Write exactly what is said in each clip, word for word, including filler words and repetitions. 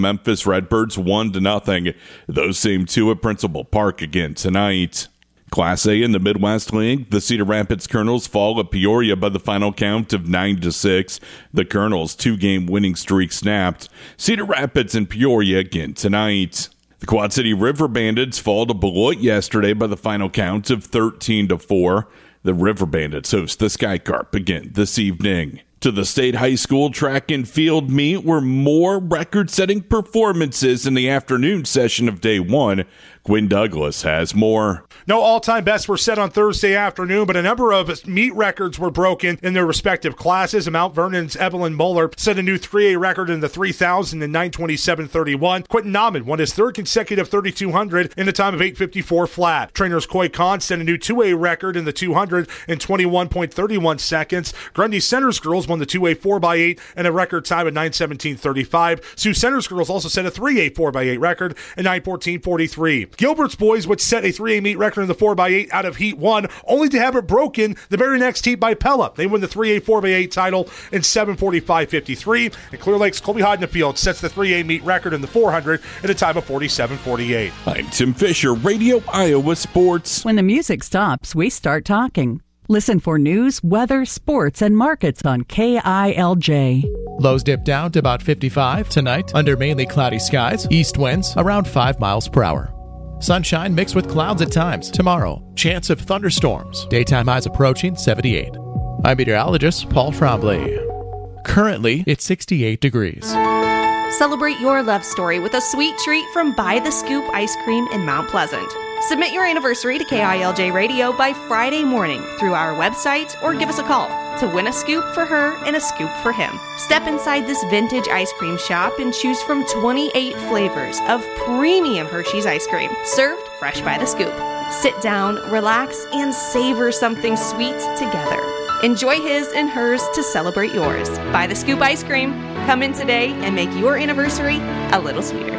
Memphis Redbirds one to nothing. Those same two at Principal Park again tonight. Class A in the Midwest League, the Cedar Rapids Colonels fall at Peoria by the final count of nine to six. The Colonels' two-game winning streak snapped. Cedar Rapids and Peoria again tonight. The Quad City River Bandits fall to Beloit yesterday by the final count of thirteen to four. The River Bandits host the Sky Carp again this evening. To the state high school track and field meet were more record-setting performances in the afternoon session of day one. Quinn Douglas has more. No all-time bests were set on Thursday afternoon, but a number of meet records were broken in their respective classes. Mount Vernon's Evelyn Moeller set a new three A record in the three thousand in nine twenty-seven thirty-one. Quentin Nauman won his third consecutive thirty-two hundred in a time of eight fifty-four flat. Trainers Coy Kahn set a new two A record in the two hundred in twenty-one point three one seconds. Grundy Centers girls won the two A four by eight in a record time of nine seventeen thirty-five. Sioux Centers girls also set a three A four by eight record in nine fourteen forty-three. Gilbert's boys would set a three A meet record in the four by eight out of Heat one, only to have it broken the very next heat by Pella. They win the three A four by eight title in seven forty-five fifty-three. And Clear Lake's Colby Hodnefield sets the three A meet record in the four hundred in a time of forty-seven forty-eight. I'm Tim Fisher, Radio Iowa Sports. When the music stops, we start talking. Listen for news, weather, sports, and markets on K I L J. Lows dip down to about fifty-five tonight under mainly cloudy skies. East winds around five miles per hour. Sunshine mixed with clouds at times. Tomorrow, chance of thunderstorms. Daytime highs approaching seventy-eight. I'm meteorologist Paul Trombley. Currently, it's sixty-eight degrees. Celebrate your love story with a sweet treat from By the Scoop Ice Cream in Mount Pleasant. Submit your anniversary to K I L J Radio by Friday morning through our website or give us a call to win a scoop for her and a scoop for him. Step inside this vintage ice cream shop and choose from twenty-eight flavors of premium Hershey's ice cream, served fresh by the scoop. Sit down, relax, and savor something sweet together. Enjoy his and hers to celebrate yours. By the Scoop Ice Cream. Come in today and make your anniversary a little sweeter.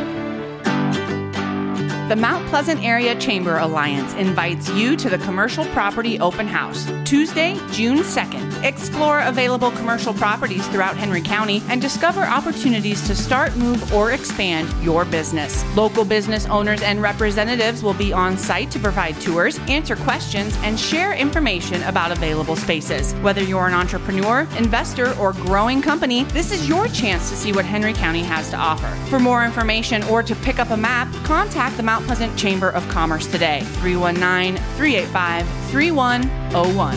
The Mount Pleasant Area Chamber Alliance invites you to the Commercial Property Open House, Tuesday, June second. Explore available commercial properties throughout Henry County and discover opportunities to start, move, or expand your business. Local business owners and representatives will be on site to provide tours, answer questions, and share information about available spaces. Whether you're an entrepreneur, investor, or growing company, this is your chance to see what Henry County has to offer. For more information or to pick up a map, contact the Mount Pleasant Chamber of Commerce today, three one nine, three eight five, three one zero one.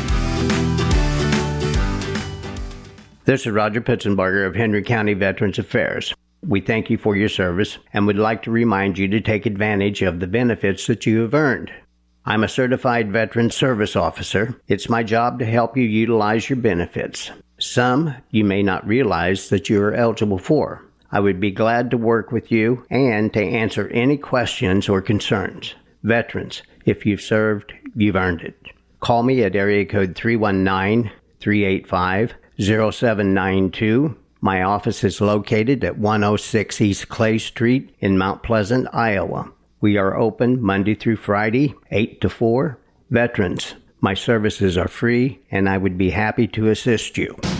This is Roger Pitzenbarger of Henry County Veterans Affairs. We thank you for your service and would like to remind you to take advantage of the benefits that you have earned. I'm a certified veteran service officer. It's my job to help you utilize your benefits. Some you may not realize that you are eligible for. I would be glad to work with you and to answer any questions or concerns. Veterans, if you've served, you've earned it. Call me at area code three one nine, three eight five, zero seven nine two. My office is located at one oh six East Clay Street in Mount Pleasant, Iowa. We are open Monday through Friday, eight to four. Veterans, my services are free and I would be happy to assist you.